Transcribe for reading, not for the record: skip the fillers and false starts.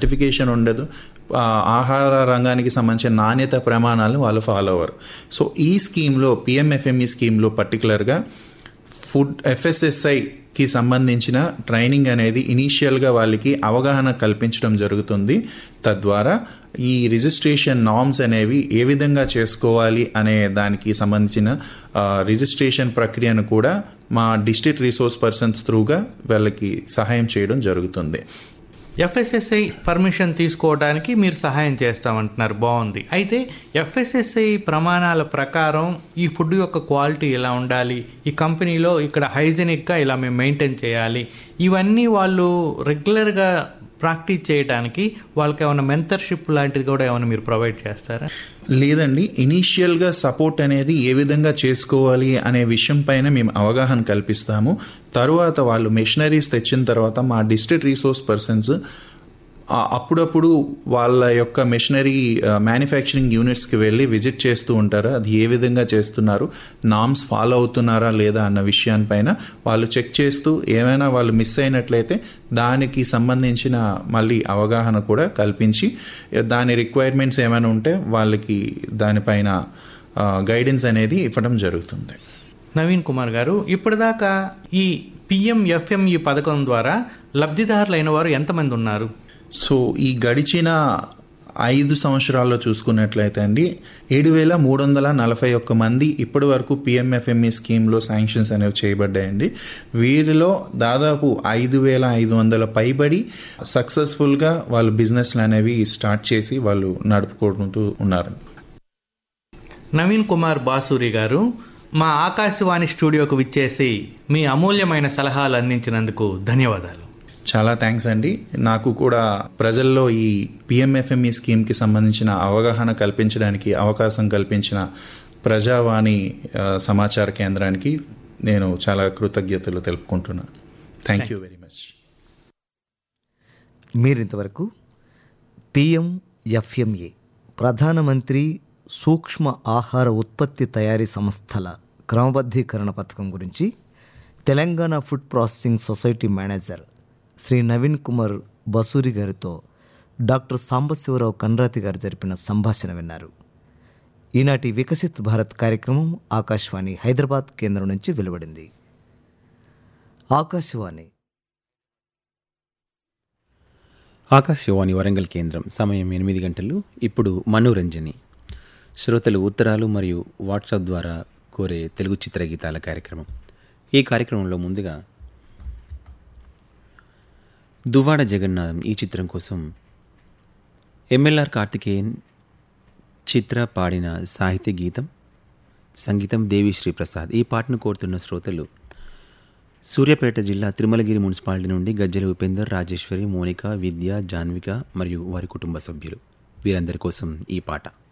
Certification ఉండదు, ఆహార రంగానికి సంబంధించిన నాణ్యత ప్రమాణాలను వాళ్ళు ఫాలో అవ్వరు. సో ఈ స్కీమ్లో, పిఎంఎఫ్ఎంఈ స్కీమ్లో పర్టికులర్గా ఫుడ్ ఎఫ్ఎస్ఎస్ఐకి సంబంధించిన ట్రైనింగ్ అనేది ఇనీషియల్గా వాళ్ళకి అవగాహన కల్పించడం జరుగుతుంది. తద్వారా ఈ రిజిస్ట్రేషన్ నార్మ్స్ అనేవి ఏ విధంగా చేసుకోవాలి అనే దానికి సంబంధించిన రిజిస్ట్రేషన్ ప్రక్రియను కూడా మా డిస్ట్రిక్ట్ రిసోర్స్ పర్సన్స్ త్రూగా వాళ్ళకి సహాయం చేయడం జరుగుతుంది. ఎఫ్ఎస్ఎస్ఐ పర్మిషన్ తీసుకోవడానికి మీరు సహాయం చేస్తామంటున్నారు, బాగుంది. అయితే ఎఫ్ఎస్ఎస్ఐ ప్రమాణాల ప్రకారం ఈ ఫుడ్ యొక్క క్వాలిటీ ఎలా ఉండాలి, ఈ కంపెనీలో ఇక్కడ హైజెనిక్గా ఇలా మేము మెయింటైన్ చేయాలి, ఇవన్నీ వాళ్ళు రెగ్యులర్గా ప్రాక్టీస్ చేయడానికి వాళ్ళకి ఏమైనా మెంటర్షిప్ లాంటిది కూడా ఏమైనా మీరు ప్రొవైడ్ చేస్తారా? లేదండి, ఇనీషియల్గా సపోర్ట్ అనేది ఏ విధంగా చేసుకోవాలి అనే విషయం పైన మేము అవగాహన కల్పిస్తాము. తరువాత వాళ్ళు మెషినరీస్ తెచ్చిన తర్వాత మా డిస్ట్రిక్ట్ రిసోర్స్ పర్సన్స్ అప్పుడప్పుడు వాళ్ళ యొక్క మెషినరీ మ్యానుఫ్యాక్చరింగ్ యూనిట్స్కి వెళ్ళి విజిట్ చేస్తూ ఉంటారు. అది ఏ విధంగా చేస్తున్నారు, నామ్స్ ఫాలో అవుతున్నారా లేదా అన్న విషయాన్పైన వాళ్ళు చెక్ చేస్తూ ఏమైనా వాళ్ళు మిస్ అయినట్లయితే దానికి సంబంధించిన మళ్ళీ అవగాహన కూడా కల్పించి దాని రిక్వైర్మెంట్స్ ఏమైనా ఉంటే వాళ్ళకి దానిపైన గైడెన్స్ అనేది ఇవ్వడం జరుగుతుంది. నవీన్ కుమార్ గారు, ఇప్పటిదాకా ఈ పిఎంఎఫ్ఎంఈ పథకం ద్వారా లబ్ధిదారులైన వారు ఎంతమంది ఉన్నారు? సో ఈ గడిచిన 5 సంవత్సరాల్లో చూసుకున్నట్లయితే అండి 7,341 మంది ఇప్పటి వరకు పిఎంఎఫ్ఎంఈ స్కీమ్లో శాంక్షన్స్ అనేవి చేయబడ్డాయండి. వీరిలో దాదాపు 5,500 పైబడి సక్సెస్ఫుల్గా వాళ్ళు బిజినెస్లు అనేవి స్టార్ట్ చేసి వాళ్ళు నడుపుకుంటూ ఉన్నారు. నవీన్ కుమార్ బాసూరి గారు, మా ఆకాశవాణి స్టూడియోకు విచ్చేసి మీ అమూల్యమైన సలహాలు అందించినందుకు ధన్యవాదాలు. చాలా థ్యాంక్స్ అండి. నాకు కూడా ప్రజల్లో ఈ పిఎంఎఫ్ఎంఈ స్కీమ్కి సంబంధించిన అవగాహన కల్పించడానికి అవకాశం కల్పించిన ప్రజావాణి సమాచార కేంద్రానికి నేను చాలా కృతజ్ఞతలు తెలుపుకుంటున్నాను. Thank you very much. మీరింతవరకు పిఎంఎఫ్ఎంఏ ప్రధానమంత్రి సూక్ష్మ ఆహార ఉత్పత్తి తయారీ సంస్థల క్రమబద్ధీకరణ పథకం గురించి Telangana food processing society manager Shri Naveen Kumar Basuri గారితో డాక్టర్ సాంబశివరావు కండ్రాతి గారు జరిపిన సంభాషణ విన్నారు. ఈనాటి వికసిత్ భారత్ కార్యక్రమం ఆకాశవాణి హైదరాబాద్ కేంద్రం నుంచి వెలువడింది. ఆకాశవాణి వరంగల్ కేంద్రం, సమయం 8 గంటలు. ఇప్పుడు మనోరంజని, శ్రోతలు ఉత్తరాలు మరియు వాట్సాప్ ద్వారా కోరే తెలుగు చిత్రగీతాల కార్యక్రమం. ఈ కార్యక్రమంలో ముందుగా దువ్వాడ జగన్నాథం ఈ చిత్రం కోసం ఎంఎల్ఆర్ కార్తికేయన్ చిత్ర పాడిన సాహిత్య గీతం, సంగీతం దేవిశ్రీ ప్రసాద్. ఈ పాటను కోరుతున్న శ్రోతలు సూర్యాపేట జిల్లా తిరుమలగిరి మున్సిపాలిటీ నుండి గజ్జల ఉపేందర్, రాజేశ్వరి, మోనిక, విద్య, జాన్విక మరియు వారి కుటుంబ సభ్యులు. వీరందరి కోసం ఈ పాట.